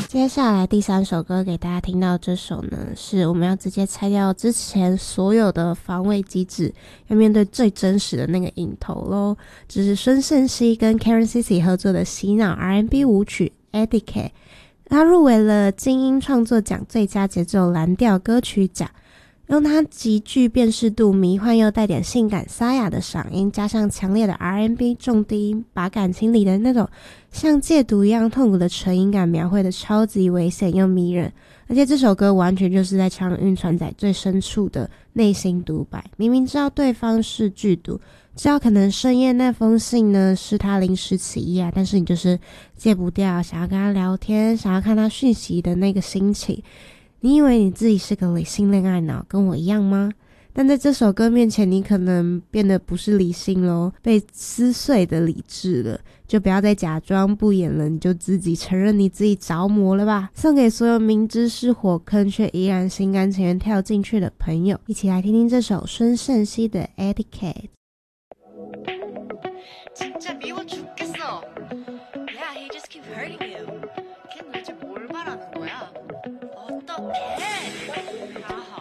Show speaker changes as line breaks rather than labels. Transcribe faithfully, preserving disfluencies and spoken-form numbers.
接下来第三首歌给大家听到，这首呢是我们要直接拆掉之前所有的防卫机制，要面对最真实的那个影头咯。这是孙盛希跟 Karen Cici 合作的洗脑 R and B 舞曲 Etiquette， 他入围了金音创作奖最佳节奏蓝调歌曲奖，用他极具辨识度、迷幻又带点性感沙哑的嗓音，加上强烈的 R and B 重低音，把感情里的那种像戒毒一样痛苦的成瘾感描绘的超级危险又迷人。而且这首歌完全就是在唱晕船仔最深处的内心独白，明明知道对方是剧毒，知道可能深夜那封信呢是他临时起意啊，但是你就是戒不掉想要跟他聊天，想要看他讯息的那个心情。你以为你自己是个理性恋爱脑，跟我一样吗？但在这首歌面前，你可能变得不是理性咯，被撕碎的理智了。就不要再假装不演了，你就自己承认你自己着魔了吧。送给所有明知是火坑却依然心甘情愿跳进去的朋友，一起来听听这首孙盛希的 Etiquette。
진짜 미워 죽겠어. Yeah, he just keep hurting you. 걔 도대체 뭘 바라는 거야? 어떡해? 아하.